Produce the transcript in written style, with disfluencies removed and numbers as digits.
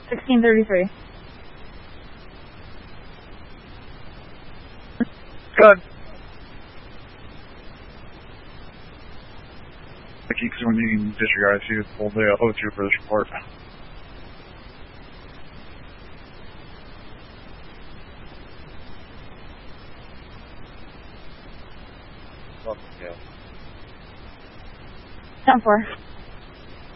1633. Good. Because we're needing disregard ICU full day O2 for this report. Welcome, Gail. 10-4.